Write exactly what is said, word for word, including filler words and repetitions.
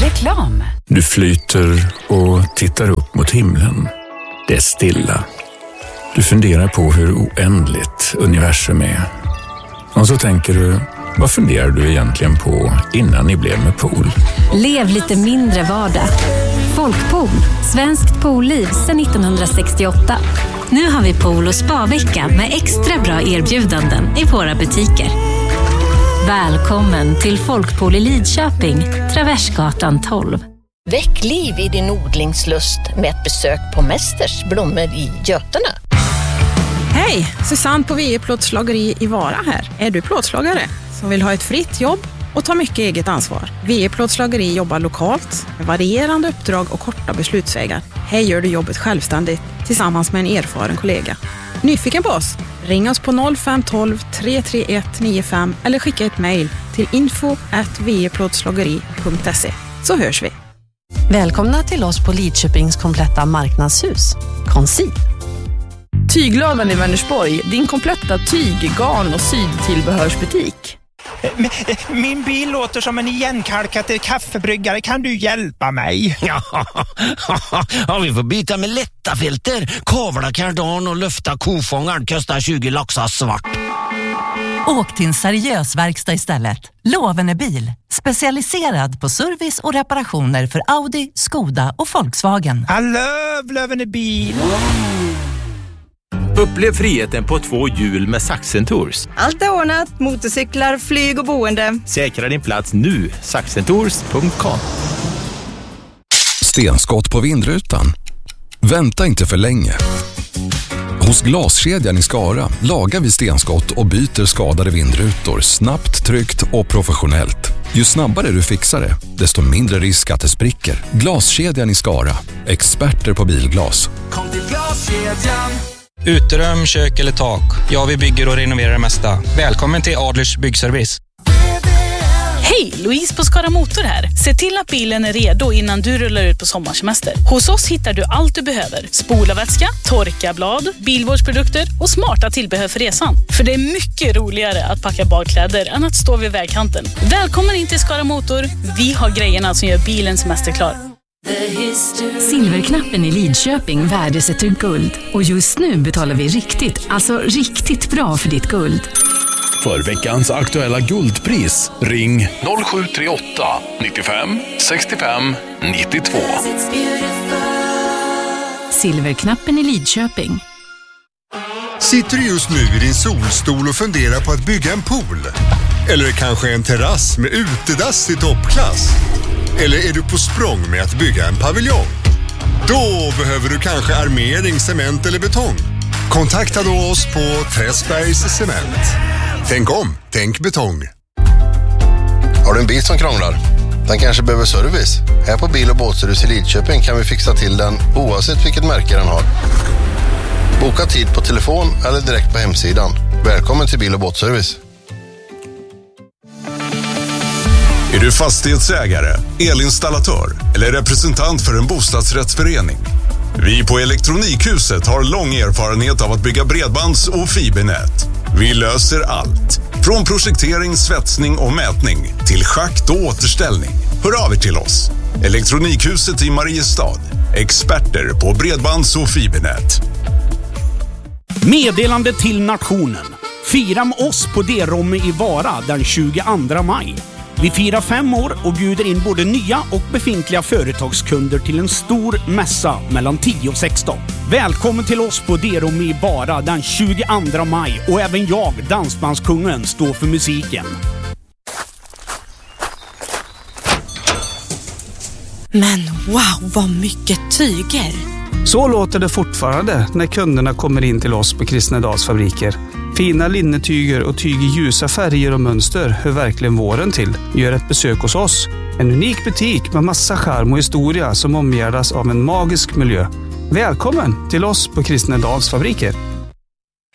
Reklam. Du flyter och tittar upp mot himlen. Det är stilla. Du funderar på hur oändligt universum är. Och så tänker du, vad funderar du egentligen på innan ni blev med pool? Lev lite mindre vardag. Folkpool, svenskt poolliv sedan nittonhundrasextioåtta. Nu har vi pool- och spa-vecka med extra bra erbjudanden i våra butiker. Välkommen till Folkpool i Lidköping, Traversgatan tolv. Väck liv i din odlingslust med ett besök på Mästers blommor i Götene. Hej, Susanne på V E Plåtslageri i Vara här. Är du plåtslagare som vill ha ett fritt jobb och ta mycket eget ansvar? V E Plåtslageri jobbar lokalt med varierande uppdrag och korta beslutsvägar. Här gör du jobbet självständigt tillsammans med en erfaren kollega. Nyfiken på oss? Ring oss på noll fem ett två tre tre ett nio fem eller skicka ett mejl till info at v e plåtslageri punkt se, så hörs vi. Välkomna till oss på Lidköpings kompletta marknadshus. Conceal. Tyglöven i Vänersborg, din kompletta tyg-, garn- och sydtillbehörsbutik. Min bil låter som en igenkalkad kaffebryggare. Kan du hjälpa mig? Ja, vi får byta med lätta filter. Kavla kardan och lyfta kofångaren kostar tjugo laxar svart. Åk till en seriös verkstad istället. Lovene bil. Specialiserad på service och reparationer för Audi, Skoda och Volkswagen. I love Lovene bil. Upplev friheten på två hjul med Saxen Tours. Allt är ordnat, motorcyklar, flyg och boende. Säkra din plats nu, saxen tours punkt com. Stenskott på vindrutan. Vänta inte för länge. Hos Glaskedjan i Skara lagar vi stenskott och byter skadade vindrutor snabbt, tryggt och professionellt. Ju snabbare du fixar det, desto mindre risk att det spricker. Glaskedjan i Skara. Experter på bilglas. Kom till Glaskedjan. Uterum, kök eller tak. Ja, vi bygger och renoverar det mesta. Välkommen till Adlers Byggservice. Hej, Louise på Skara Motor här. Se till att bilen är redo innan du rullar ut på sommarsemester. Hos oss hittar du allt du behöver. Spolarvätska, torkarblad, bilvårdsprodukter och smarta tillbehör för resan. För det är mycket roligare att packa badkläder än att stå vid vägkanten. Välkommen in till Skara Motor. Vi har grejerna som gör bilen semesterklar. Silverknappen i Lidköping värdesätter guld. Och just nu betalar vi riktigt, alltså riktigt bra för ditt guld. För veckans aktuella guldpris, ring noll sju tre åtta nittiofem sextiofem nittiotvå. Silverknappen i Lidköping. Sitter du just nu i din solstol och funderar på att bygga en pool? Eller kanske en terrass med utedass i toppklass? Eller är du på språng med att bygga en paviljong? Då behöver du kanske armering, cement eller betong. Kontakta då oss på Träsbergs Cement. Tänk om, tänk betong. Har du en bil som krånglar? Den kanske behöver service. Här på Bil- och båtservice i Lidköping kan vi fixa till den oavsett vilket märke den har. Boka tid på telefon eller direkt på hemsidan. Välkommen till Bil- och båtservice. Är du fastighetsägare, elinstallatör eller representant för en bostadsrättsförening? Vi på Elektronikhuset har lång erfarenhet av att bygga bredbands- och fibernät. Vi löser allt. Från projektering, svetsning och mätning till schakt och återställning. Hör av er till oss. Elektronikhuset i Mariestad. Experter på bredbands- och fibernät. Meddelande till nationen. Fira med oss på D-Romme i Vara den tjugoandra maj. Vi firar fem år och bjuder in både nya och befintliga företagskunder till en stor mässa mellan tio och sexton. Välkommen till oss på D-Romme i Vara den tjugoandra maj och även jag, Dansbandskungen, står för musiken. Men wow, vad mycket tyger! Så låter det fortfarande när kunderna kommer in till oss på Kristnedals fabriker. Fina linnetyger och tyg i ljusa färger och mönster hör verkligen våren till. Gör ett besök hos oss. En unik butik med massa charm och historia som omgärdas av en magisk miljö. Välkommen till oss på Kristnedals fabriker.